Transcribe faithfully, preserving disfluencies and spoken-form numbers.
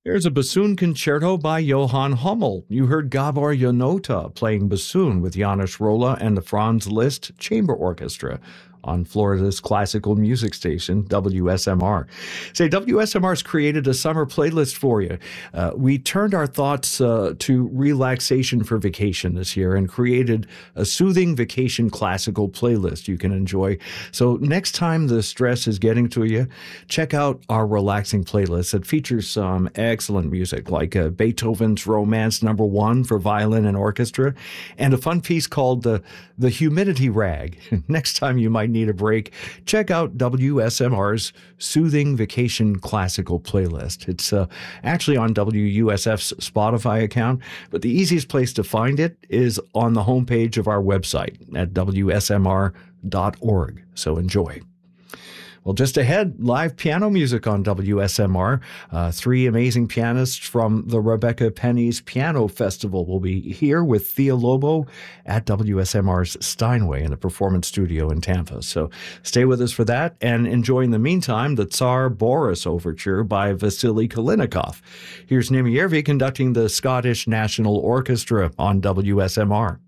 There's a bassoon concerto by Johann Hummel. You heard Gabor Janota playing bassoon with Janos Rolla and the Franz Liszt Chamber Orchestra on Florida's classical music station, W S M R. Say, W S M R's created a summer playlist for you. Uh, we turned our thoughts uh, to relaxation for vacation this year and created a soothing vacation classical playlist you can enjoy. So next time the stress is getting to you, check out our relaxing playlist that features some excellent music like uh, Beethoven's Romance Number One for violin and orchestra, and a fun piece called uh, The Humidity Rag. Next time you might need a break, check out W S M R's Soothing Vacation Classical playlist. It's uh, actually on W U S F's Spotify account, but the easiest place to find it is on the homepage of our website at W S M R dot org. So enjoy. Well, just ahead, live piano music on W S M R. Uh, three amazing pianists from the Rebecca Penny's Piano Festival will be here with Thea Lobo at W S M R's Steinway in the Performance Studio in Tampa. So stay with us for that and enjoy in the meantime the Tsar Boris Overture by Vasily Kalinikov. Here's Nimi Järvi conducting the Scottish National Orchestra on W S M R.